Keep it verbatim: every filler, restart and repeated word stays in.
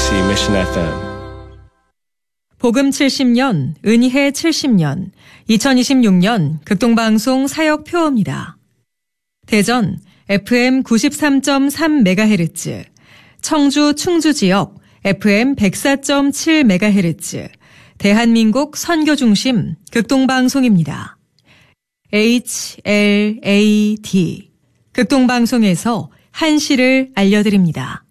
케이비씨 Mission 에프엠. 복음 칠십 년, 은혜 칠십 년, 이천이십육 년 극동방송 사역표어입니다. 대전 에프엠 구십삼 점 삼 메가헤르츠, 청주 충주지역 에프엠 백사 점 칠 메가헤르츠, 대한민국 선교중심 극동방송입니다. 에이치 엘 에이 디, 극동방송에서 한시를 알려드립니다.